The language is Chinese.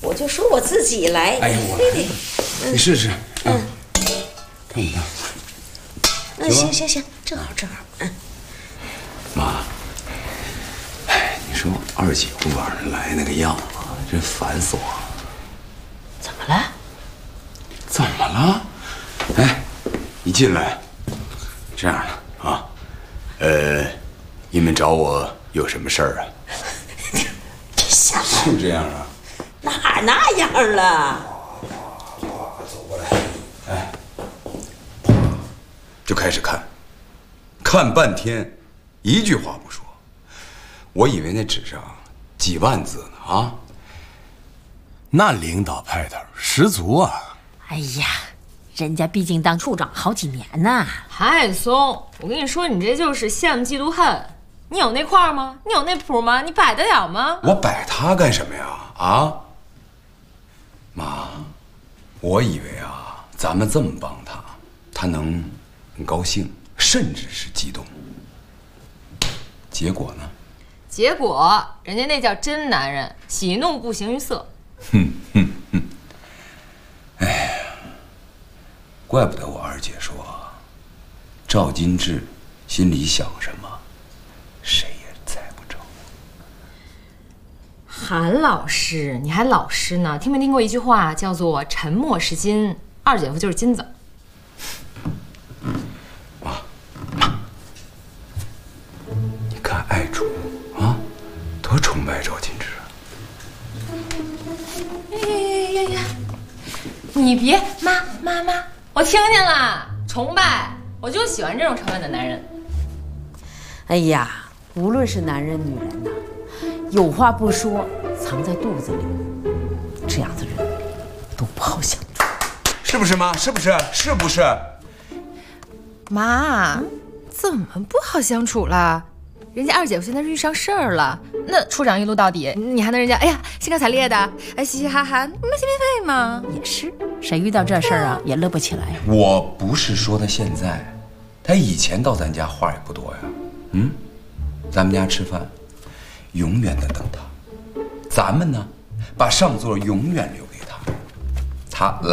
我就说我自己来。 哎呀，我来，你试试。看不看？ 行，正好。 妈，哎，你说二姐夫晚上来那个样子，真烦死我了。 怎么了？ 怎么了？哎，一进来，这样的啊，你们找我有什么事儿啊？ 这小子就这样啊？ 哪那样了？ 走过来，哎，就开始看半天，一句话不说。我以为那纸上几万字呢啊！ 那领导派头十足啊！ 哎呀，人家毕竟当处长好几年呢。 海松，我跟你说，你这就是羡慕嫉妒恨。你有那块吗？你有那谱吗？你摆得了吗？ 我摆他干什么呀？啊，妈，我以为啊，咱们这么帮他，他能很高兴，甚至是激动。结果呢？ 结果人家那叫真男人，喜怒不形于色。 哎呀，怪不得我二姐说，赵金志心里想什么，谁也猜不着。 韩老师，你还老师呢？听没听过一句话叫做“沉默是金”？二姐夫就是金子。 妈，你看爱主啊，多崇拜赵金志啊！ 呀！你别妈，我听见了，崇拜，我就喜欢这种沉稳的男人。 哎呀，无论是男人女人呐，有话不说，藏在肚子里，这样的人都不好相处， 是不是妈？是不是？是不是？ 妈，怎么不好相处了？人家二姐夫现在是遇上事儿了，那处长一路到底，你还能人家哎呀兴高采烈的，哎嘻嘻哈哈，没心没肺吗？ 也是，谁遇到这事儿啊也乐不起来。 我不是说他现在，他以前到咱家话也不多呀。咱们家吃饭，永远的等他。咱们呢，把上座永远留给他。他